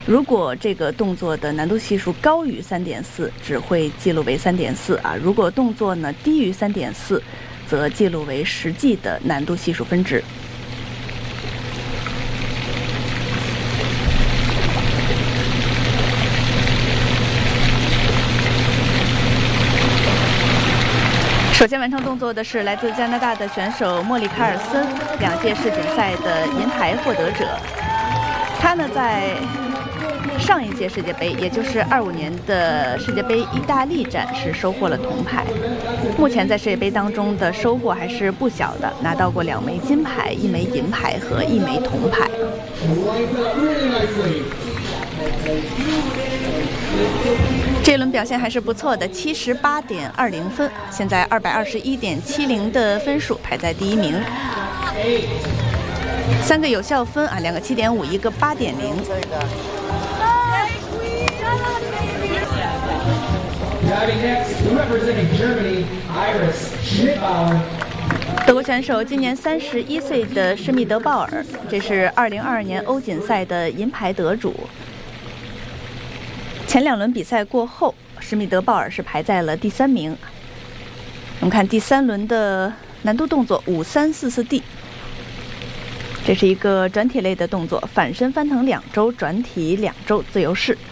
如果这个动作的难度系数高于3.4，只会记录为3.4啊；如果动作呢低于3.4，则记录为实际的难度系数分值。首先完成动作的是来自加拿大的选手莫里卡尔森，2届世锦赛的银牌获得者。他呢在上一届世界杯，也就是25年的世界杯意大利站是收获了铜牌。目前在世界杯当中的收获还是不小的，拿到过2枚金牌、1枚银牌和1枚铜牌。这轮表现还是不错的，78.20分，现在221.70的分数排在第1名。3个有效分啊，2个7.5，一个8.0。德国选手今年31岁的施密德鲍尔，这是2022年欧锦赛的银牌得主。前2轮比赛过后，施密德鲍尔是排在了第3名。我们看第3轮的难度动作5344D，这是一个转体类的动作，反身翻腾2周，转体2周，自由式。